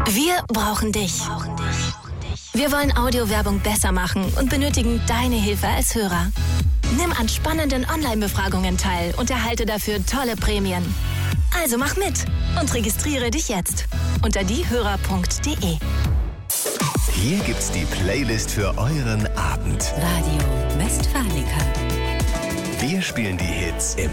Wir brauchen dich. Wir wollen Audiowerbung besser machen und benötigen deine Hilfe als Hörer. Nimm an spannenden Online-Befragungen teil und erhalte dafür tolle Prämien. Also mach mit und registriere dich jetzt unter diehörer.de. Hier gibt's die Playlist für euren Abend. Radio Westfalica. Wir spielen die Hits im